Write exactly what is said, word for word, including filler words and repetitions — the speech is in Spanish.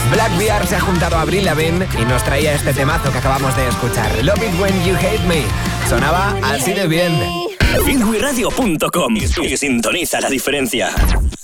Blackbeard se ha juntado a Avril Lavigne y nos traía este temazo que acabamos de escuchar. Love It When You Hate Me. Sonaba así de bien. Feelgood Radio punto com y sintoniza la diferencia.